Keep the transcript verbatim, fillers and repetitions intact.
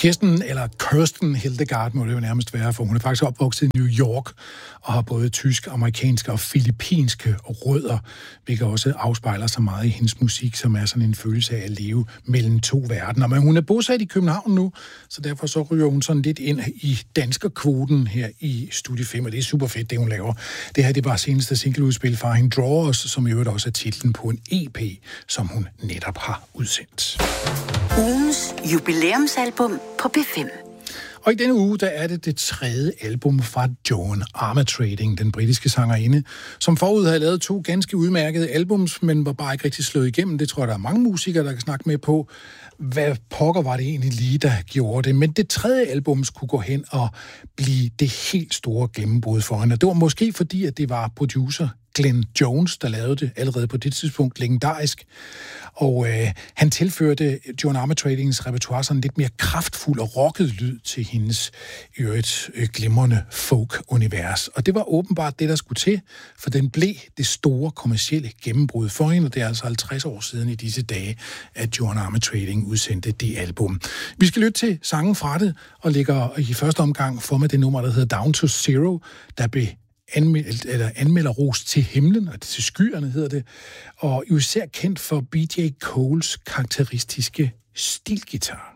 Kirsten, eller Kirsten Hildegard, må det jo nærmest være, for hun er faktisk opvokset i New York og har både tysk, amerikanske og filippinske rødder, hvilket også afspejler sig meget i hendes musik, som er sådan en følelse af at leve mellem to verdener. Men hun er bosat i København nu, så derfor så ryger hun sådan lidt ind i danskerkvoten her i Studie fem, og det er super fedt, det hun laver. Det her, det var seneste singleudspil fra hende, Drawers, som i øvrigt også er titlen på en E P, som hun netop har udsendt. Ugens jubilæumsalbum på B fem. Og i denne uge, der er det det tredje album fra Joan Armatrading, den britiske sangerinde, som forud havde lavet to ganske udmærkede albums, men var bare ikke rigtig slået igennem. Det tror jeg, der er mange musikere, der kan snakke med på. Hvad pokker var det egentlig lige, der gjorde det? Men det tredje album skulle gå hen og blive det helt store gennembrud for hende. Og det var måske fordi, at det var producer Glenn Jones, der lavede det allerede på det tidspunkt legendarisk. Og øh, han tilførte Joan Armatradings repertoire sådan lidt mere kraftfuld og rocket lyd til hendes øvrigt øh, glimrende folk-univers. Og det var åbenbart det, der skulle til, for den blev det store kommercielle gennembrud for hende, og det er altså halvtreds år siden i disse dage, at Joan Armatrading udsendte det album. Vi skal lytte til sangen fra det, og lægger i første omgang for med det nummer, der hedder Down to Zero, der blev Anmeld, eller anmelder ros til himlen, og til skyerne hedder det, og især kendt for B J Coles karakteristiske stilgitar.